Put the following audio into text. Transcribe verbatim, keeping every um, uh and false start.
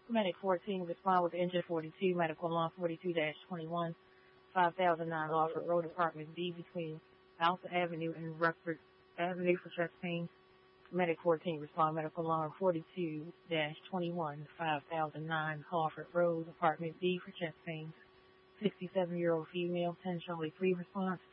Medic fourteen, respond with engine forty-two, medical alarm forty-two dash twenty-one, five thousand nine Lawford Road, Apartment B, between Alpha Avenue and Rutherford Avenue for chest pains. Medic fourteen, respond, medical alarm forty-two dash twenty-one, five thousand nine Lawford Road, Apartment B for chest pains. sixty-seven-year-old female, ten Charlie three response.